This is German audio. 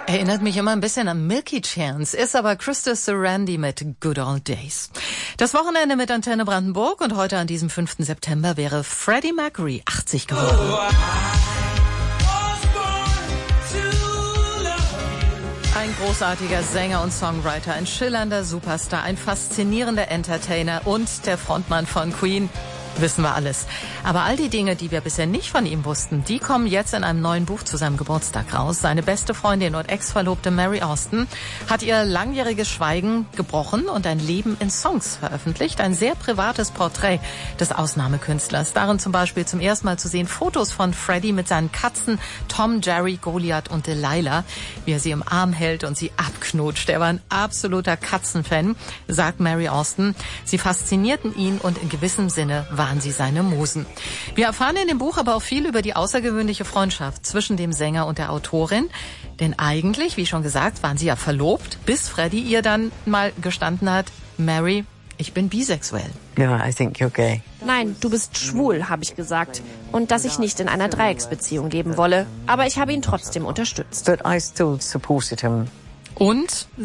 Erinnert mich immer ein bisschen an Milky Chance, ist aber Krista Sarandon mit Good Old Days. Das Wochenende mit Antenne Brandenburg und heute an diesem 5. September wäre Freddie Mercury 80 geworden. Ein großartiger Sänger und Songwriter, ein schillernder Superstar, ein faszinierender Entertainer und der Frontmann von Queen. Wissen wir alles. Aber all die Dinge, die wir bisher nicht von ihm wussten, die kommen jetzt in einem neuen Buch zu seinem Geburtstag raus. Seine beste Freundin und Ex-Verlobte Mary Austin hat ihr langjähriges Schweigen gebrochen und ein Leben in Songs veröffentlicht. Ein sehr privates Porträt des Ausnahmekünstlers. Darin zum Beispiel zum ersten Mal zu sehen Fotos von Freddie mit seinen Katzen Tom, Jerry, Goliath und Delilah, wie er sie im Arm hält und sie abknutscht. Er war ein absoluter Katzenfan, sagt Mary Austin. Sie faszinierten ihn und in gewissem Sinne waren sie seine Musen. Wir erfahren in dem Buch aber auch viel über die außergewöhnliche Freundschaft zwischen dem Sänger und der Autorin. Denn eigentlich, wie schon gesagt, waren sie ja verlobt, bis Freddie ihr dann mal gestanden hat, Mary, ich bin bisexuell. No, I think you're gay. Nein, du bist schwul, habe ich gesagt. Und dass ich nicht in einer Dreiecksbeziehung leben wolle. Aber ich habe ihn trotzdem unterstützt. But I still supported him. Und